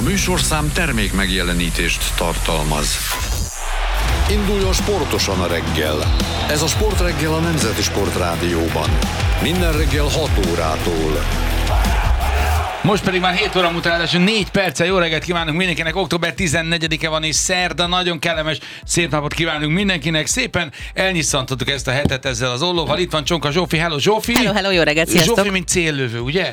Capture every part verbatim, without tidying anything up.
műsorszám termék megjelenítést tartalmaz. Induljon sportosan a reggel. Ez a Sportreggel a Nemzeti Sportrádióban. Minden reggel hat órától. Most pedig már hét óra után, ráadásul négy perccel jó reggelt kívánunk mindenkinek, október tizennegyedike van és szerda, nagyon kellemes, szép napot kívánunk mindenkinek, szépen elnyisszantottuk ezt a hetet ezzel az ollóval, itt van Csonka Zsófi, hello Zsófi! Hello, hello, jó reggelt, sziasztok! Zsófi, mint céllövő, ugye?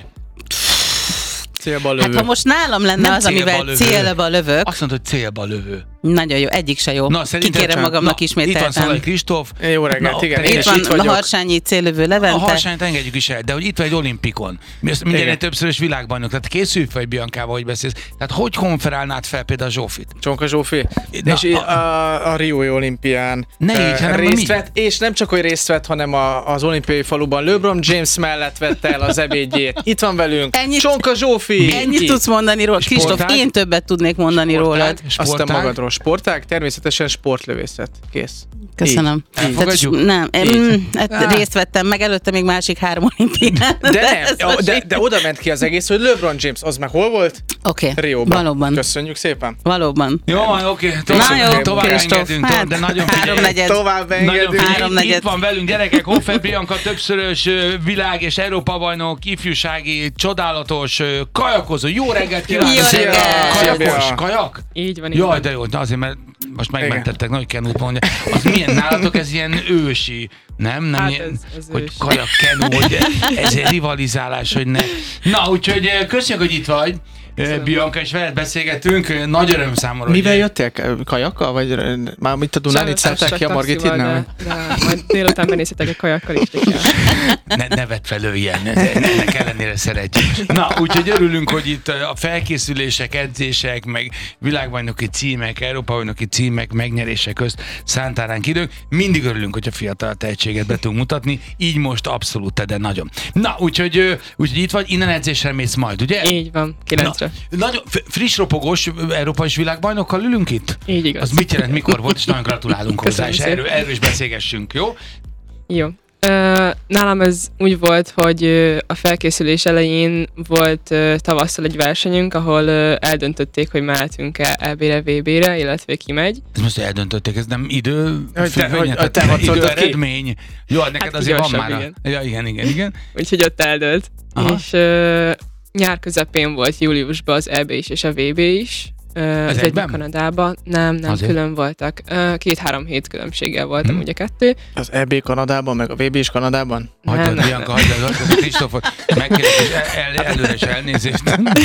Célba lövő. Hát ha most nálam lenne Nem az, amivel lövő. célba lövök. Azt mondod, hogy célba lövő. Nagyon jó, egyik se jó. Na, Kikérem magamnak ismételten. Itt van Szalai Kristóf. Jó reggelt, igen. Itt van itt a Harsányi céllövő Levente. A Harsányt engedjük is el, de hogy itt vagy egy olimpikon. Minden többszörös világbajnok. Tehát készülj fel Biancával, hogy beszélsz. Tehát hogy konferálnád fel például a Zsófit? Csonka Zsófi. Na, és a, a, a Riói olimpián Ne így, uh, hanem részt mi? vett, és nem csak, hogy részt vett, hanem a, az olimpiai faluban LeBron James mellett vette el az ebédjét. Itt van velünk. Ennyit- Csonka Zsófi. Ennyit Ki? tudsz mondani róla. Kristóf, Sportág? én többet tudnék mondani Sportág? rólad. Azt a Sportág? magadról. Sportág, természetesen sportlövészet. Kész. Köszönöm. Így. Elfogadjuk? Tehát, nem, Így. mm, hát Ah. részt vettem meg, előtte még másik három olimpián. De nem, ez de, most de, így- de oda ment ki az egész, hogy LeBron James, az meg hol volt? Oké, Rióban. valóban. Köszönjük szépen. Valóban. Jó, van, oké. Na jó, Tovább Kristóf, engedünk, hát de nagyon figyelj. háromnegyed. Tovább Nagyon engedünk. figyelj, Háromnegyed. itt van velünk gyerekek, Hofer Bianca, többszörös ö, világ és Európa bajnok, ifjúsági, csodálatos, ö, kajakozó. Jó reggelt kívánok! Jó Szia! reggelt! Kajakos, Szia! kajak? Így van, így Jaj, van. de jó, na azért, mert most megmentettek, nagy kenút mondja. Az milyen nálatok, ez ilyen ősi, nem? Nem Hát ilyen, ez- ez hogy ősi. kajak, kenú, hogy ez egy rivalizálás, hogy ne. Na, úgyhogy ö, köszönjük, hogy itt vagy. Ö, Bianca, és veled beszélgetünk, Ö, nagy öröm számomra. Mivel hogy- jöttél? Kajakkal? Vagy ö, már mit a Dunán itt Sajnos szállták ki a csak Margitit? taxival, Nem? De, de majd délután benészetek egy kajakkal is, de kell. Ne, ne vedd fel ő ilyen, ez- ennek ellenére szeretjük. Na, úgyhogy örülünk, hogy itt a felkészülések, edzések, meg világbajnoki címek, Európa-bajnoki címek, megnyerések közt szántál ránk időnk. Mindig örülünk, hogyha fiatal tehetséget be tudunk mutatni, így most abszolút te, de nagyon. Na, úgyhogy, ö, úgyhogy itt vagy, innen edzésre mész majd, ugye? Így van, kilencre. Na, nagyon f- friss ropogós Európa és világbajnokkal ülünk itt? Így igaz. Az mit jelent, mikor volt, és nagyon gratulálunk hozzá, Köszönöm és szépen. erről, erről is beszélgessünk, jó? Jó. Ö, nálam ez úgy volt, hogy ö, a felkészülés elején volt ö, tavasszal egy versenyünk, ahol ö, eldöntötték, hogy mehetünk-e é bé-re, vé bé-re, illetve ki megy. Ez most eldöntötték, ez nem idő, Hogy te- függvény, hogy tehát te hatszoltad idő ki? eredmény. Jó, neked Hát azért van gyorsabb, már. igen. A... Ja, igen, igen, igen. Úgyhogy ott eldőlt. Aha. És ö, nyár közepén volt júliusban az é bé is és a vé bé is. Ö, az egyik egyben? Kanadában. Nem, nem, Azért? külön voltak. Ö, Két-három hét különbséggel voltam Hm. ugye kettő. Az é bé Kanadában, meg a vé bé is Kanadában? Hagyd el, Nem, nem, Bianca, hagyd el, hagyd el, Kristófot, megkérek, és el, el, előre is elnézést.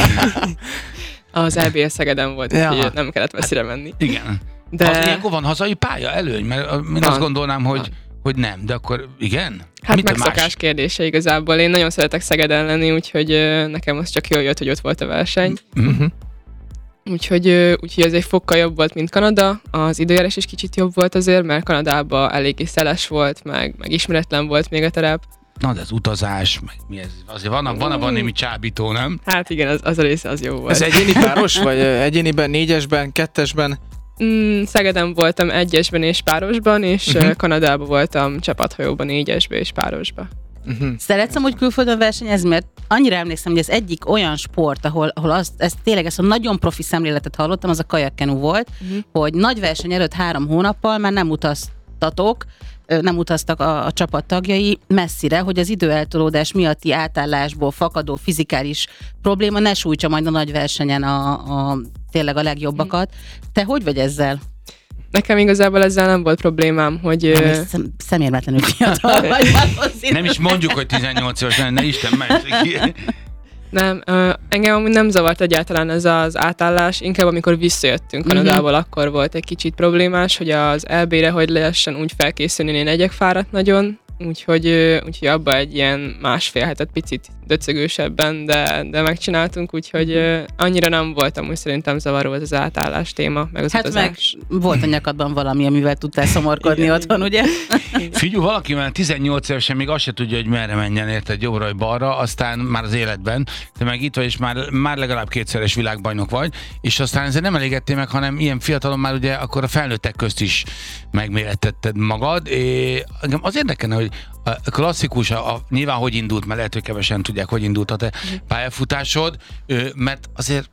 Az é bé Szegeden volt, Ja. úgyhogy nem kellett messzire menni. Igen. De Az, ilyenkor van hazai pálya előny, mert ö, én Van. azt gondolnám, hogy, Van. hogy nem, de akkor igen? hát Mit a megszokás más? kérdése igazából. Én nagyon szeretek Szegeden lenni, úgyhogy ö, nekem az csak jól jött, hogy ott volt a verseny. Mhm. Úgyhogy, ö, úgyhogy ez egy fokkal jobb volt, mint Kanada. Az időjárás is kicsit jobb volt azért, mert Kanadában eléggé szeles volt, meg, meg ismeretlen volt még a terep. Na, de az utazás, meg mi ez? Azért van, van abban némi csábító, nem? Hát igen, az, az a része az jó volt. Ez egyéni páros, vagy ö, egyéniben, négyesben, kettesben? Mm, Szegeden voltam egyesben és párosban, és Mhm. uh-huh. Kanadában voltam csapathajóban négyesben és párosban. Uh-huh. Szeretsz amúgy külföldön versenyezni, mert annyira emlékszem, hogy ez egyik olyan sport, ahol, ahol azt, ezt tényleg ezt a nagyon profi szemléletet hallottam, az a kajakkenu volt, Uh-huh. hogy nagy verseny előtt három hónappal már nem utaztatok, ö, nem utaztak a, a csapat tagjai messzire, hogy az időeltolódás miatti átállásból fakadó fizikális probléma ne sújtsa majd a nagy versenyen a, a tényleg a legjobbakat. Te hogy vagy ezzel? Nekem igazából ezzel nem volt problémám, hogy... Nem, ö, és szem, szemérmetlenül fiatal vagy valószínűleg. Nem is mondjuk, hogy tizennyolc éves lenne, Isten meg. Nem, ö, engem amúgy nem zavart egyáltalán ez az átállás, inkább amikor visszajöttünk Kanadából, akkor volt egy kicsit problémás, hogy az é bé-re hogy lehessen úgy felkészülni, én egyek fáradt nagyon, úgyhogy, ö, úgyhogy abba egy ilyen másfél hetet picit döcögősebben, de, de megcsináltunk, úgyhogy ö, annyira nem voltam, úgy szerintem zavaró ez az átállás téma, meg az Hát meg utazás. volt a nyakadban valami, amivel tudtál szomorkodni Igen, otthon, ugye? Figyelj, valaki már tizennyolc évesen még azt se tudja, hogy merre menjen, érted, jobbra vagy balra, aztán már az életben, te meg itt vagy, és már, már legalább kétszeres világbajnok vagy, és aztán ezzel nem elégedtél meg, hanem ilyen fiatalon már ugye akkor a felnőttek közt is megmérettetted magad. É, engem az érdekelne, hogy a klasszikus, a, a, nyilván hogy indult, mert lehet, hogy kevesen tudják, hogy indult a te pályafutásod, ö, mert azért tehát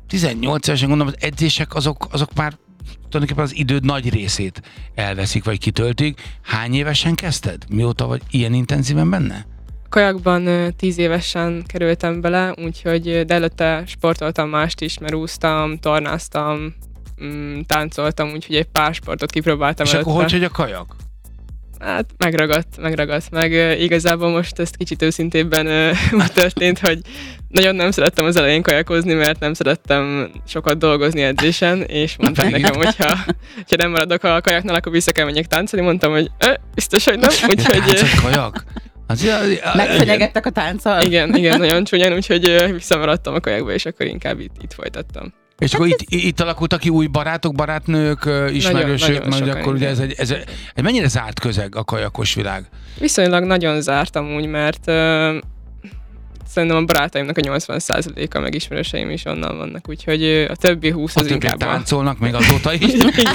tizennyolc évesen gondolom, az edzések azok, azok már tulajdonképpen az időd nagy részét elveszik, vagy kitöltik. Hány évesen kezdted? Mióta vagy ilyen intenzíven benne? Kajakban tíz évesen kerültem bele, úgyhogy de előtte sportoltam mást is, mert úsztam, tornáztam, mm, táncoltam, úgyhogy egy pár sportot kipróbáltam És előtte. akkor hogy, hogy a kajak? Hát megragadt, megragadt meg. Uh, igazából most ezt kicsit őszintébben uh, úgy történt, hogy nagyon nem szerettem az elején kajakozni, mert nem szerettem sokat dolgozni edzésen, és mondták nekem, hogyha, hogyha nem maradok a kajaknál, akkor vissza kell menjek táncolni. Mondtam, hogy eh, biztos, hogy nem. Úgyhogy, Táncol kajak? Az, Megfenyegettek a tánccal? igen, igen, nagyon csúnyán, úgyhogy uh, visszamaradtam a kajakba, és akkor inkább itt, itt folytattam. És akkor itt, itt alakultak ki új barátok, barátnők, ismerősök, majd akkor ugye ez egy, ez egy, egy mennyire zárt közeg a kajakos világ? Viszonylag nagyon zártam úgy, mert uh, szerintem a barátaimnak a nyolcvan százaléka meg ismerőseim is onnan vannak, úgyhogy uh, a többi húsz az a inkább többi táncolnak még azóta is.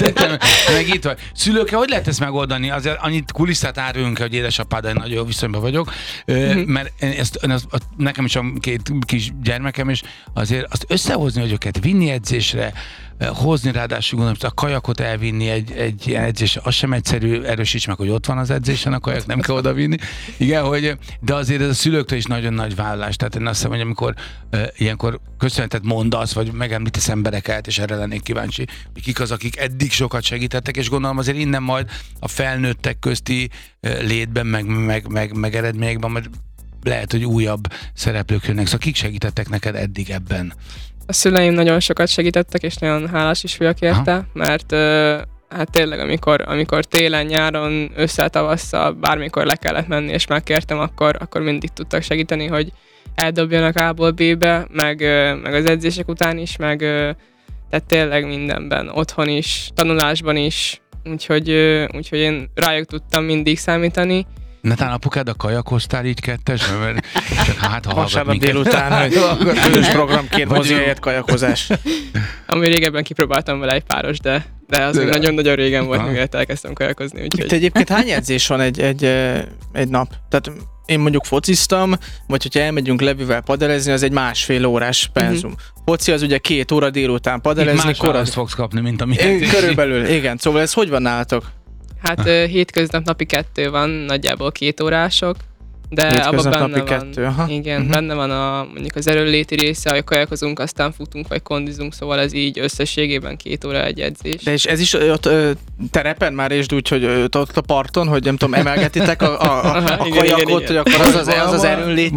Meg itt vagy. Szülőkkel hogy lehet ezt megoldani? Azért annyit kulisszát árulunk, hogy édesapád, én nagyon viszonyban vagyok, mm-hmm. mert ezt, ezt, nekem is a két kis gyermekem is, azért azt összehozni, hogy őket vinni edzésre, hozni, ráadásul gondolom, a kajakot elvinni egy, egy ilyen edzésre, az sem egyszerű, erősíts meg, hogy ott van az edzésen, a kajak nem kell oda vinni. Igen, hogy, de azért ez a szülőktől is nagyon nagy vállás. Tehát én azt hiszem, hogy amikor uh, ilyenkor köszönetet mondasz, vagy megemlítesz embereket, és erre lennék kíváncsi, hogy kik az, akik eddig sokat segítettek, és gondolom azért innen majd a felnőttek közti uh, létben, meg, meg, meg, meg eredményekben, majd lehet, hogy újabb szereplők jönnek. Szóval kik segítettek neked eddig ebben? A szüleim nagyon sokat segítettek, és nagyon hálás is vagyok érte, aha. mert uh, hát tényleg, amikor, amikor télen, nyáron, ősszel, tavasszal, bármikor le kellett menni, és megkértem, akkor, akkor mindig tudtak segíteni, hogy eldobjanak A-ból B-be, meg, uh, meg az edzések után is, meg uh, tehát tényleg mindenben, otthon is, tanulásban is, úgyhogy, uh, úgyhogy én rájuk tudtam mindig számítani. Netán apukád a kajakoztál így kettes? Mert csak hát, ha vasárnap délután, hogy közös programként mozi helyett kajakozás. Ami régebben kipróbáltam vele egy páros, de, de az még nagyon-nagyon régen volt, mielőtt elkezdtem kajakozni. Úgyhogy... Itt egyébként hány edzés van egy, egy, egy nap? Tehát én mondjuk fociztam, vagy hogyha elmegyünk Levivel padelezni, az egy másfél órás penzum. Uh-huh. Foci az ugye két óra délután padelezni. Itt más választ fogsz kapni, mint a mi edzés. Körülbelül, igen. Szóval ez hogy van nálatok? Hát uh, hétköznap napi kettő van, nagyjából két órások, de abban benne napi van, kettő, aha. igen, uh-huh. benne van a, mondjuk az erőnléti része, hogy kajakozunk, aztán futunk, vagy kondizunk, szóval ez így összességében két óra egy edzés. De és ez is ott ö, terepen már és úgy, hogy ott, ott a parton, hogy nem tudom, emelgetitek a, a, a, aha, a igen, kajakot, igen, hogy akkor az az, az, az erőnléti.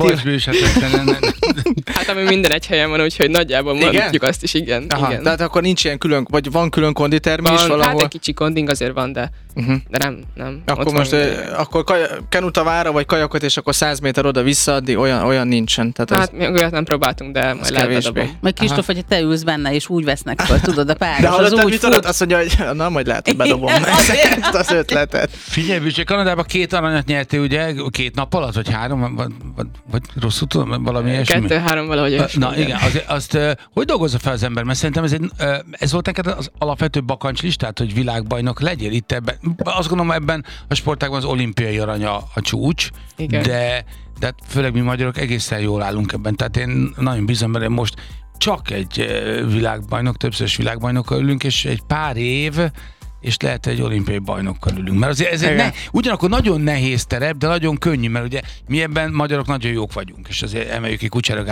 Hát ami minden egy helyen van, úgyhogy nagyjából mondjuk azt is, igen. Aha, igen. Tehát akkor nincs ilyen külön, vagy van külön konditermi is valahol? Hát egy kicsi konding azért van, de, uh-huh. de nem, nem. Akkor most ö, akkor kaj- Kenutavára vagy kajakot, és akkor száz méter oda-vissza adni, olyan, olyan nincsen. Tehát hát mi olyat nem próbáltunk, de majd lehet adom. Majd Kristóf, hogyha te ülsz benne, és úgy vesznek föl, tudod, a páros. De hallottad, mit tudod? Azt mondja, hogy na, majd lehet, hogy bedobom ezt az ötletet. Figyelj, Bűcsé, Kanadában két aranyat nyertél, ugye? Két nap alatt, vagy három? Vagy, vagy, vagy rosszul tudom, valami ilyesmi? Kettő-három valahogy. Na igen, igen az, azt hogy dolgozza fel az ember? Mert szerintem ez, egy, ez volt neked az alapvető bakancslistát, hogy világbajnok legyél itt ebben. Azt gondolom, ebben a sportágban az olimpiai arany a, a csúcs, igen. de de főleg mi magyarok egészen jól állunk ebben. Tehát én nagyon bízom, mert most csak egy világbajnok, többszörös világbajnokkal ülünk, és egy pár év, és lehet egy olimpiai bajnokkal ülünk. Mert azért ez egy ne, ugyanakkor nagyon nehéz terep, de nagyon könnyű, mert ugye mi ebben magyarok nagyon jók vagyunk, és azért emeljük ki Kucsára